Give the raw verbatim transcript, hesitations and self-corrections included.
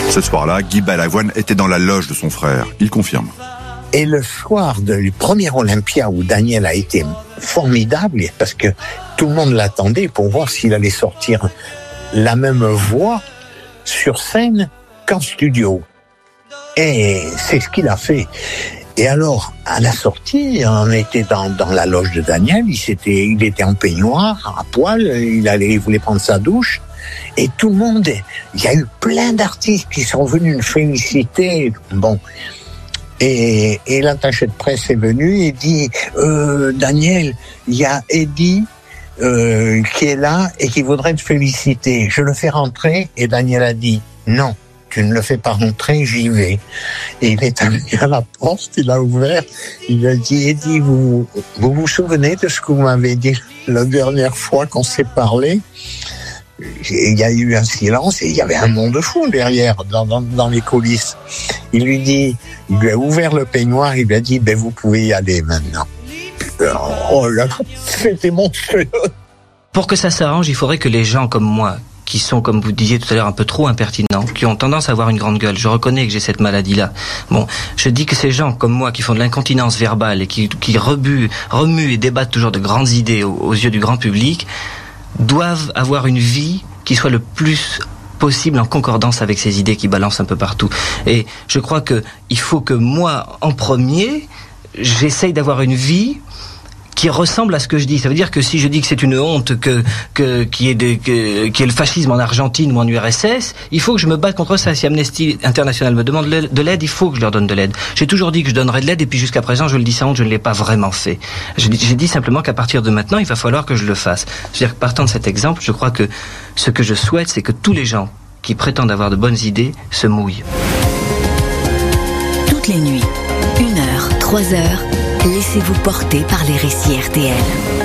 Ce soir-là, Guy Balavoine était dans la loge de son frère. Il confirme. Et le soir du premier Olympia où Daniel a été formidable, parce que tout le monde l'attendait pour voir s'il allait sortir la même voix sur scène qu'en studio. Et c'est ce qu'il a fait. Et alors, à la sortie, on était dans, dans la loge de Daniel, il, s'était, il était en peignoir, à poil, il, allait, il voulait prendre sa douche. Et tout le monde, il y a eu plein d'artistes qui sont venus le féliciter. Bon. Et, et l'attaché de presse est venu et dit euh, Daniel, il y a Eddie euh, qui est là et qui voudrait te féliciter. Je le fais rentrer. Et Daniel a dit non, tu ne le fais pas rentrer, j'y vais. Et il est allé à la porte, il a ouvert, il a dit Eddie, vous vous, vous souvenez de ce que vous m'avez dit la dernière fois qu'on s'est parlé? Il y a eu un silence et il y avait un monde fou derrière, dans, dans, dans les coulisses. Il lui dit, il lui a ouvert le peignoir, il lui a dit, ben vous pouvez y aller maintenant. Oh là, c'était monstrueux. Pour que ça s'arrange, il faudrait que les gens comme moi, qui sont, comme vous disiez tout à l'heure, un peu trop impertinents, qui ont tendance à avoir une grande gueule, je reconnais que j'ai cette maladie-là. Bon, je dis que ces gens comme moi, qui font de l'incontinence verbale et qui, qui rebuent, remuent et débattent toujours de grandes idées aux, aux yeux du grand public, doivent avoir une vie qui soit le plus possible en concordance avec ces idées qui balancent un peu partout. Et je crois que il faut que moi, en premier, j'essaye d'avoir une vie qui ressemble à ce que je dis. Ça veut dire que si je dis que c'est une honte que que qui est de, que qui est le fascisme en Argentine ou en U R S S, il faut que je me batte contre ça. Si Amnesty International me demande de l'aide, il faut que je leur donne de l'aide. J'ai toujours dit que je donnerais de l'aide et puis jusqu'à présent, je le dis sans honte, je ne l'ai pas vraiment fait. J'ai dit, j'ai dit simplement qu'à partir de maintenant, il va falloir que je le fasse. C'est-à-dire que partant de cet exemple, je crois que ce que je souhaite, c'est que tous les gens qui prétendent avoir de bonnes idées se mouillent. Toutes les nuits, une heure, trois heures, laissez-vous porter par les récits R T L.